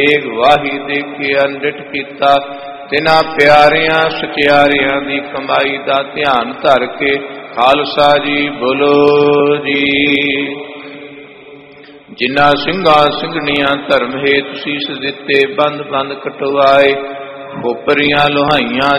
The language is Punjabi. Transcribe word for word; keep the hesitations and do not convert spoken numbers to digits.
ਏਕ ਵਾਹੀ ਦੇਖਿਆ ਨਿਟ ਕੀਤਾ। ਤਿਨਾਂ ਪਿਆਰਿਆਂ ਸਚਿਆਰਿਆਂ ਦੀ ਕਮਾਈ ਦਾ ਧਿਆਨ ਧਰ ਕੇ ਖਾਲਸਾ ਜੀ ਬੋਲੋ ਜੀ। ਜਿਨ੍ਹਾਂ ਸਿੰਘਾਂ ਸਿੰਘਣੀਆਂ ਧਰਮ ਹੇਤ ਸੀਸ ਦਿੱਤੇ, ਬੰਦ ਬੰਦ ਕਟਵਾਏ, ਖੋਪਰੀਆਂ ਲੋਹਾਈਆਂ